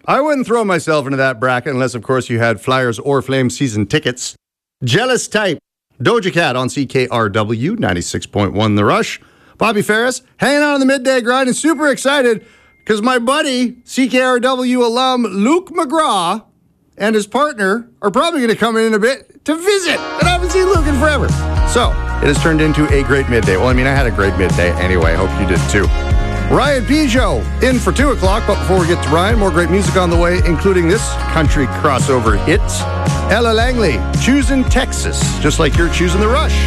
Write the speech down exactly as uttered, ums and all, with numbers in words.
I wouldn't throw myself into that bracket unless, of course, you had Flyers or Flames season tickets. Jealous Type, Doja Cat on C K R W, ninety-six point one The Rush. Bobby Ferris, hanging out on the midday grind and super excited because my buddy, C K R W alum Luke McGraw, and his partner are probably going to come in a bit to visit. And I haven't seen Luke in forever. So, it has turned into a great midday. Well, I mean, I had a great midday anyway. I hope you did too. Ryan Pijo in for two o'clock. But before we get to Ryan, more great music on the way, including this country crossover hit. Ella Langley, choosing Texas, just like you're choosing The Rush.